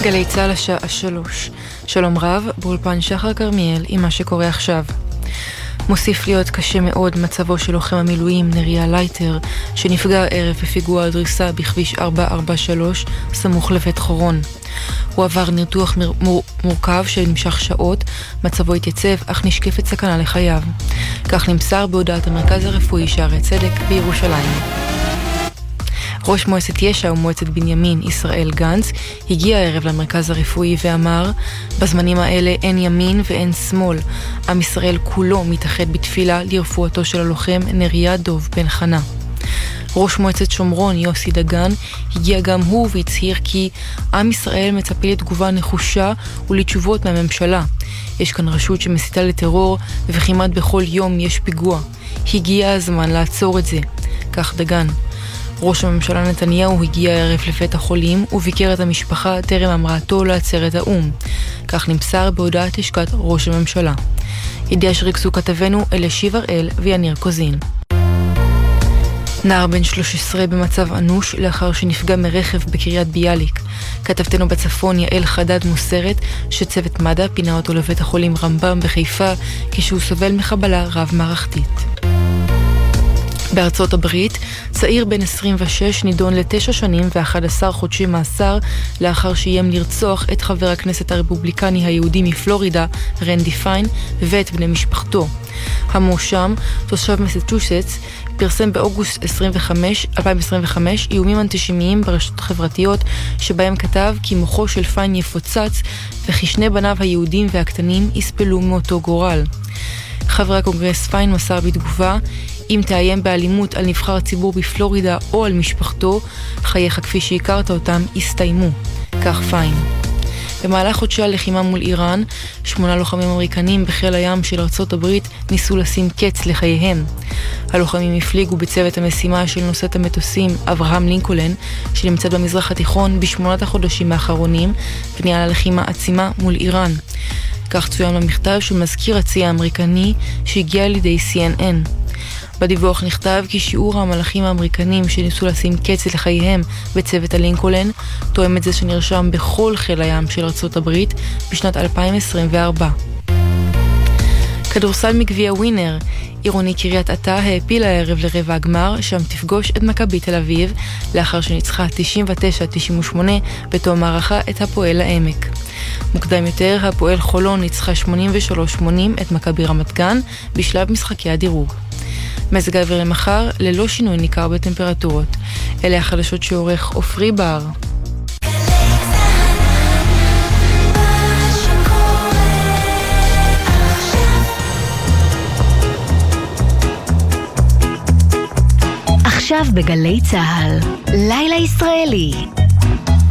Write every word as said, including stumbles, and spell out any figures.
גלי צהל השעה שלוש. שלום רב, באולפן שחר כרמיאל עם מה שקורה עכשיו. מוסיף להיות קשה מאוד מצבו של לוחם המילואים נריה לייטר, שנפגע ערב בפיגוע הדריסה בכביש ארבע ארבע שלוש סמוך לבית חורון. הוא עבר ניתוח מר... מור... מורכב שנמשך שעות, מצבו התייצב אך נשקפת סכנה לחייו. כך נמסר בהודעת המרכז הרפואי שערי צדק בירושלים. ראש מועצת ישע ומועצת בנימין ישראל גנץ הגיע הערב למרכז הרפואי ואמר, בזמנים האלה אין ימין ואין שמאל, עם ישראל כולו מתאחד בתפילה לרפואתו של הלוחם נריה דוב בן חנה. ראש מועצת שומרון יוסי דגן הגיע גם הוא והצהיר כי עם ישראל מצפה לתגובה נחושה ולתשובות מהממשלה. יש כאן רשות שמסיתה לטרור וכמעט בכל יום יש פיגוע. הגיע הזמן לעצור את זה, כך דגן. ראש הממשלה נתניהו הגיע הערב לבית החולים וביקר את המשפחה טרם המראתו לעצרת האום. כך נמסר בהודעת לשכת ראש הממשלה. ידיעה שריכזו כתבנו אלישיב הראל ויניר קוזין. נער בן שלוש עשרה במצב אנוש לאחר שנפגע מרכב בקריית ביאליק. כתבתנו בצפון יעל חדד מוסרת שצוות מד"א פינה אותו לבית החולים רמב"ם בחיפה כשהוא סובל מחבלה רב מערכתית. בארצות הברית, צעיר בן עשרים ושש נידון לתשע שנים ואחד עשר חודשי מאסר לאחר שאיים לרצוח את חבר הכנסת הרפובליקני היהודי מפלורידה, רנדי פיין, ואת בני משפחתו. המואשם, תושב מסצ'וסטס, פרסם באוגוסט אלפיים עשרים וחמש איומים אנטישמיים ברשתות חברתיות שבהם כתב כי מוחו של פיין יפוצץ וכי שני בניו היהודים והקטנים יספלו מאותו גורל. חבר הקונגרס פיין מסר בתגובה, אם תאיים באלימות על נבחר ציבור בפלורידה או על משפחתו, חייך כפי שהכרת אותם יסתיימו. כך פיין. במהלך חודשי הלחימה מול איראן, שמונה לוחמים אמריקנים בחיל הים של ארצות הברית ניסו לשים קץ לחייהם. הלוחמים הפליגו בצוות המשימה של נושאת המטוסים אברהם לינקולן, שנמצאת במזרח התיכון בשמונת החודשים האחרונים, פנייה ללחימה עצימה מול איראן. כך צוין במכתב של מזכיר הצי האמריקני שהגיע לידי סי אן אן. בדיווח נכתב כי שיעור המלאכים האמריקנים שניסו לשים קץ לחייהם בצוות הלינקולן תואם את זה שנרשם בכל חיל הים של ארצות הברית בשנת אלפיים עשרים וארבע. כדורסל מגביע ווינר, עירוני קריית אתא העפילה הערב לרבע הגמר, שם תפגוש את מכבי תל אביב לאחר שניצחה תשעים ותשע תשעים ושמונה בתום מערכה את הפועל העמק. מוקדם יותר, הפועל חולון ניצחה שמונים ושלוש שמונים את מכבי רמת גן בשלב משחקי הדירוג. מזג האוויר למחר ללא שינוי ניכר בטמפרטורות. אלה החדשות שעורך עופרי בר. עכשיו בגלי צהל, לילה ישראלי.